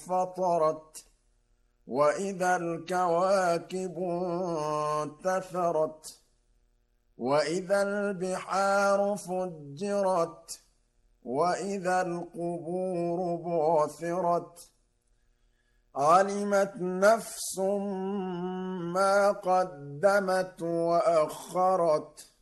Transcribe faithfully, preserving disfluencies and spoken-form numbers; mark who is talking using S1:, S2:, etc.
S1: انفطرت وإذا الكواكب انتثرت وإذا البحار فجرت وإذا القبور بعثرت علمت نفس ما قدمت وأخرت